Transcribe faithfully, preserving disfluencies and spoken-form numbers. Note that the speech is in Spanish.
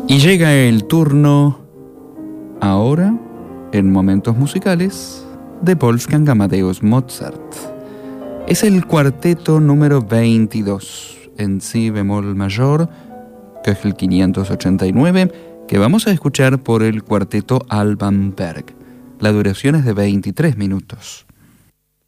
Y llega el turno, ahora, en momentos musicales, de Wolfgang Amadeus Mozart. Es el cuarteto número veintidós, en si bemol mayor, Köchel quinientos ochenta y nueve, que vamos a escuchar por el cuarteto Alban Berg. La duración es de veintitrés minutos.